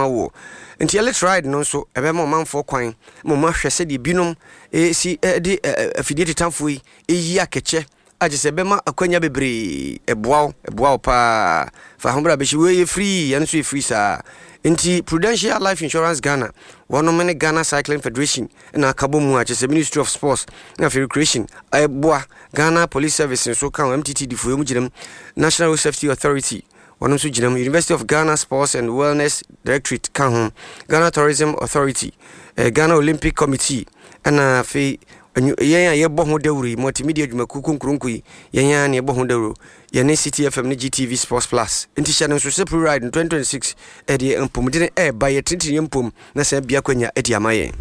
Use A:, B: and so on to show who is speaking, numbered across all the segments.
A: ama wo nti ele tried no so ebe mo manfo kwan mo ma hwese de binom si de afidie tetamfo yi akeche aje se be ma akwanya bebre eboa pa fa hombra be we free ya no so free sa nti Prudential Life Insurance Ghana one of Ghana Cycling Federation na akabomu aje se Ministry of Sports na Recreation eboa Ghana Police Service so kan MTT di fo mu ginam National Safety Authority one so ginam University of Ghana Sports and Wellness Directorate kan Ghana Tourism Authority Ghana Olympic Committee ana fe yen ye bo ho dawri multimedia dwumakuku nkrunku yen ne bo ho dawro yen City FM ne GTV Sports Plus enti channel so se ride 2026 e de empomdine e ba ye tintin empom na se bia kwanya e di amaye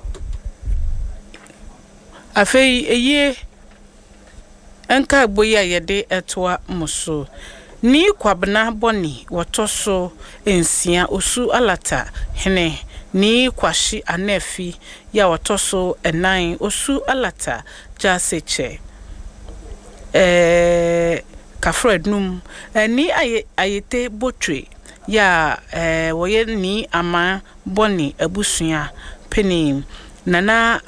B: afei eye enka boya ye de etoa muso ni kwabna boni wotoso ensia osu alata hene ni kwashi anefi ya watoso enan osu alata jaseche kafred num ni ayete botwe ya woye ni ama boni abusua peni nana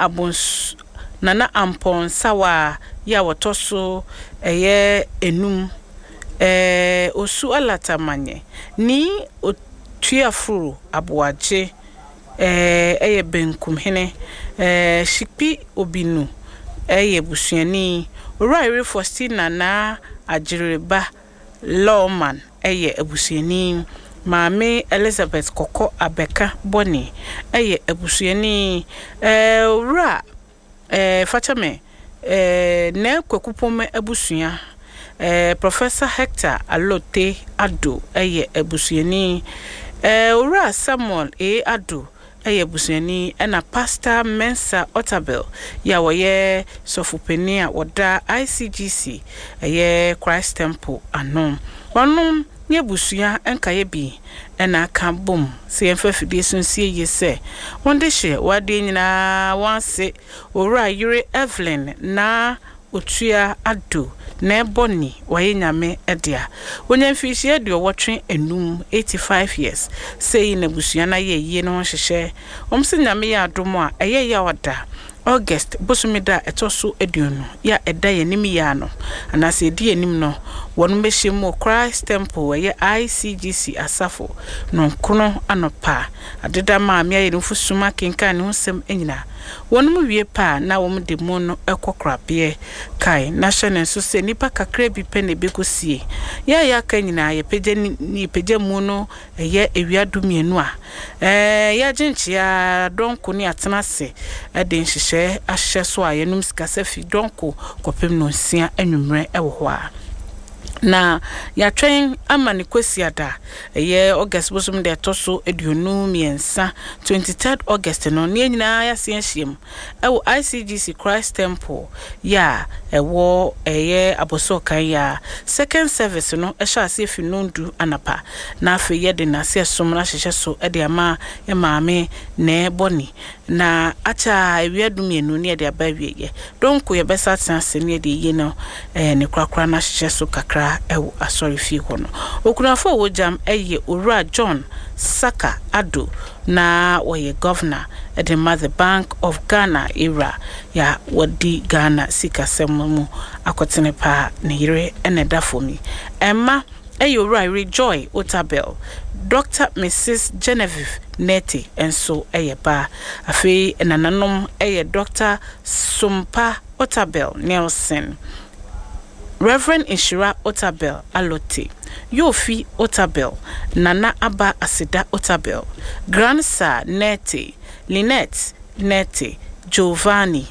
B: ampon sawa ya watoso enum osu alata manye ni otuafuru abuaje eye benkum hene shipi obinu eye busuani Ori Faustina na Ajireba Lawman eye abusuani Mame Elizabeth Koko Abeka Boni eye abusuani ora fatame ne kwekupome abusua Professor Hector Alote Ado eye abusuani ora Samuel Ado eye busuani na Pastor Mensa Otabel ya woye sofupenia woda ICGC eye Christ Temple anom wanum nye busua enkaye bi na aka bom se emfafidie sunsie yese wonde hye wade nyina wanse ora yire Evelyn na otua ado na boni waye nyame edia wonya mfihie de wotwe enum 85 years sei na busua na ye no hyehyɛ omse nyame ya adomo a eye ya wada August bosumida etoso eduonu ya eda yenim ya no anase edi enim no wonu behye Christ Temple ye ICGC asafo no kono anopa adeda ma me aye nfusuma kenkan ne hosem enyina wonu wie pa na wom de mu no ekokrapie kai national so se nipa kakra bi pe ne bekosie ya ka nyina ye peje mu no ye ewiadumienu a ya genchia donko ni atenase de nhihye ahye so a yenum sikasafi donko kopem no nsia anwumre ewo ho a na ya twen amani kwesiada ye August bosum de toso eduonu miensa 23rd August no ne nyina ya sienhiem ewo ICGC Christ Temple ya ewo eye aboso kan ya second service no ehya asefi nondu anapa na afa ye de na se som na hyehyɛ so de ama ye maame na boni na acha ewiadumienu ne de abawie ye donko ye besa tsanse ne de ye no ne kwakra na hyehyɛ so kakra ewo asori fi hono okunafo wojam eye Ora John Saka Ado na woye governor at the Mother Bank of Ghana era ya wadi Ghana sikasemu akotene pa ne yire eneda for me emma eye Ora Joy Otabel Dr. Mrs. Genevieve Neti enso eye ba afi enananom eye Dr. Sumpa Otabel Nelson Reverend Inshira Otabel Alote Yofi Otabel Nana Aba Asida Otabel Grandsa Neti Lynette Neti Giovanni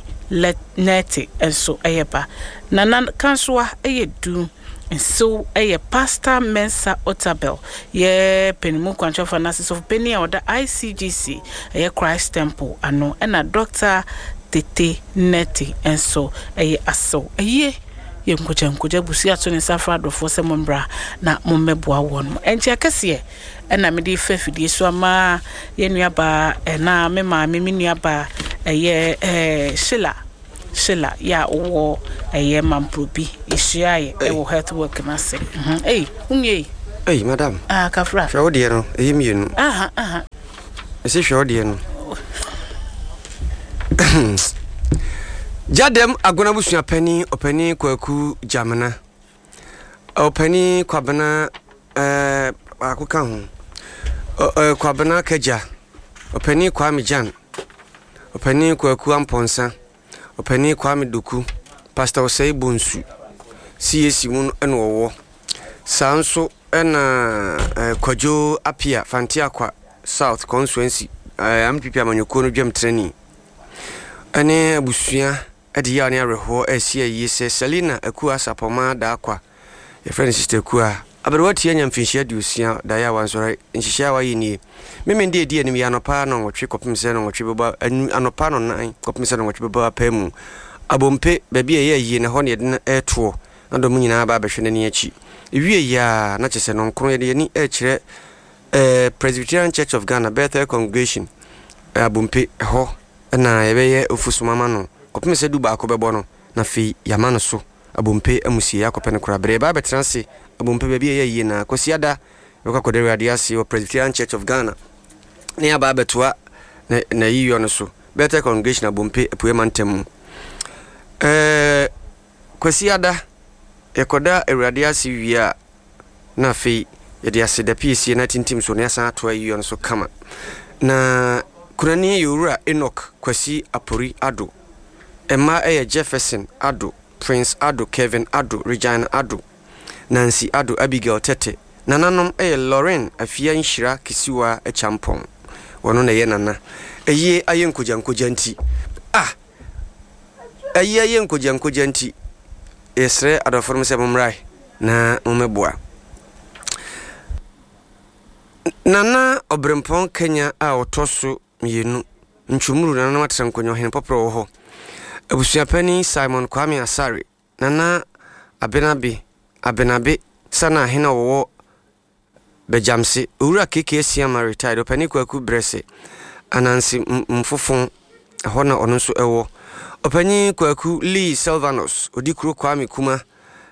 B: Neti enso ayeba Nana kanswa ayedu enso aye Pastor Mensa Otabel ye penimu kwanchofa nasis of penny oda ICGC aye Christ Temple ano ena Dr. Tete Neti enso aye aso aye yenkoja busia to ne safra dofo se mombra na mommeboa won enchi akese na me di fafidie so ama ye nuaba na me ma me nuaba eye Sheila ya wo eye mamprobi ehia ye wo health work na se unye
A: Hey, madam.
B: Kafra.
A: Show dear no. Mienu. Is it show dear no? Jadem agona busua pani opani kwaku jamana. Opani kwabana akuka ho. Kwabana kaja. Opani kwami jan. Opani kwaku amponsa. Opani kwami duku. Pastor Osei Bonsu. CAC mun enwo. Sanso ena kwajo apia fantia kwa South constituency. Ampipi amanyoko no dwam training. Ane abusua ade ya ne areho asia yise Selina aku asapoma da kwa your friend sister kuwa aberwati anya mfinhia diusia da ya wansore nhihia wa yini meme ndi edi anim ya nopa no nwotwe kopimse no nwotwe beba anopa no nan kopimse no nwotwe beba pemu abompe baby ye ne ho ne de eto na do munyina ba behwe ne achi ewie ya na chese no nkro ye ni ekire Presbyterian Church of Ghana Bethel Congregation abompe ho na yebeye ofusumama no kopimse du ba ko bebo no na fi yama so abompe amusie akopene kura bre ba betranse abompe baby ye na kwasiada yokakodere radiasi o Presbyterian Church of Ghana ne aba betua na yiyo no so Bethel Congregation abompe apuema ntem kwasiada ekoda radiasi wia na fi yede aseda PC na tintim so ne asa ato yiyo no so kama na kunani yura Enoch Kwasi Apori Ado Emma Jefferson Ado Prince Ado Kevin Ado Regina Ado Nancy Ado Abigail Tete nananom Lauren Afia Nshira Kisiwa Champon wono na ye nana eye ayenkojankojanti eye ayenkojankojanti esre adoform se momrai na momeboa nana obrempon Kenya a otoso mienu nchumuru nana matrankonyo hen popro ho abusuapani Simon Kwame Asare nana abenabe sana hena wo bejamse owura keke siama retired opani kwaku brese anansi mfofon hona onso ewo opani kwaku Lee Silvanus odikuro Kwame Kuma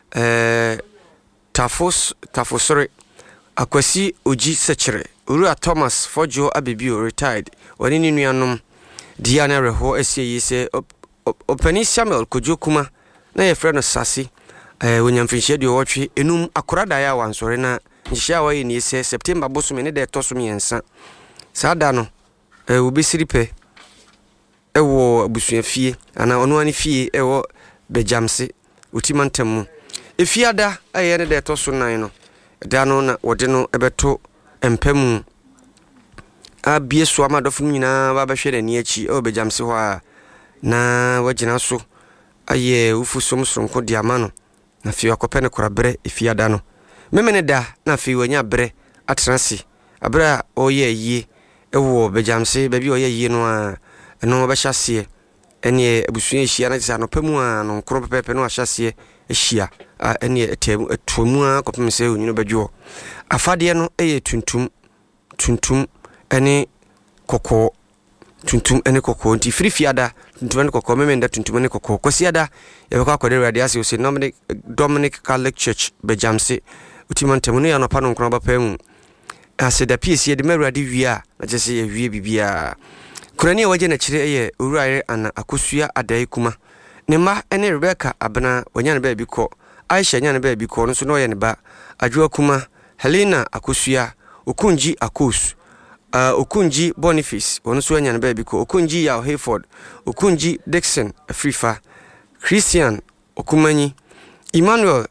A: tafosore Akwasi Oji Sechere owura Thomas Fojo Abibio retired wani ni nuanom Diana Reho asie se opani Samuel Kojo Kuma na ye frɛ no Sasi wonyamfinhia de wotwe enum akorada ya wansore na nhihia wa yini se September bosom ne de tosom yensa sada no obesiripe ewo abusua fie ana ono ani fie ewo bejamse utimantam efiada aye ne de toso nan no da no na wode no ebeto empemu abie so amadofo nyina ba behwe da ni achi obejamse ho a na wagina so aye ufusom sonko diama no na fi akopene korabre efiada no memene da na fi wanya bre atransi abra oye yi ewo bejamse baby oye yi no a no ba hyase ene abusua ehia na tsa no pemu a no nkro pepepe no ahyase ehia ene etomu a kopemse onyino badwo afade no eye tuntum ene kokko tuntum ene kokko nti frifiada tuntum ene kokko memenda tuntum ene kokko kwasiada yebekwa akodere radiasi ose Dominic Catholic Church bejamse utimantem no ya no pano nkro ba pemu aseda PC de meradi wia na jese ye wie bibia kurani waje na kire eye owuraye ana akosua adai kuma ne ma ene Rebecca abena wanya ne ba bi ko Aisha nya ne ba bi ko no so no ye ne ba adwo kuma Helena akosua Okunji Akos Okunji Boniface wono so anya ne ba bi ko Okunji ya Hayford Okunji Dixon Afrifa Christian Okumanyi Emmanuel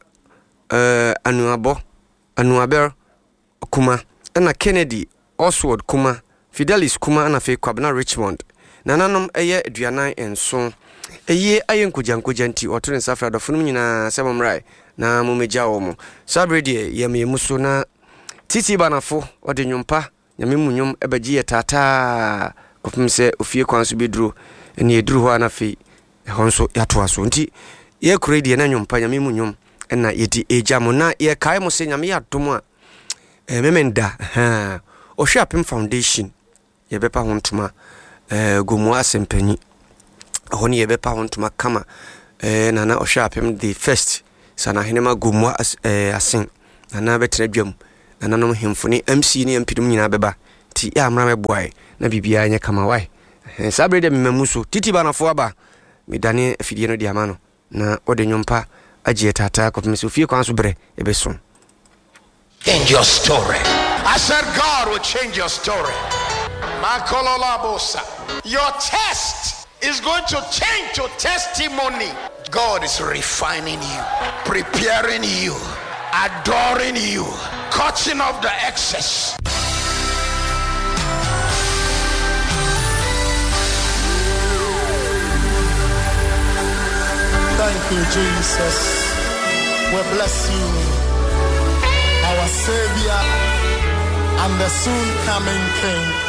A: Anuaber Kuma na Kennedy Oswald Kuma Fidelis Kuma na fe Kwabena Richmond nananom eye aduanan enso eye ayenkojankojanti otoren safra do funum nyina semomrai na mumeja wo mo sabrede yememuso na titi banafo ode nyumpa nyamemu ebaji tata kopimse ofie kwanso beduro ene eduru ho na fe honso yatoaso nti ye kredi na nyumpa nyamemu nyum na yedi ejamo na ye kai mo se nyame yadomo a memenda Oshapim Foundation yebepa hontuma gomwa sempanyi honi yebepa hontuma kama nana Oshapim the first sana hinema gomwa asen nana betra dwam nananom hemfo ne MC ne mpidum nyina beba ti ya amra meboae na bibia nya kama wai sabre de memamu so titi banafo aba medane afidie no de ama no na ode nyompa agye tata ko me so fie kwan so bre ebeso.
C: Change your story. I said God will change your story. Your test is going to change to testimony. God is refining you, preparing you, adoring you, cutting off the excess.
D: Thank you, Jesus. We bless you, our Savior and the soon coming King.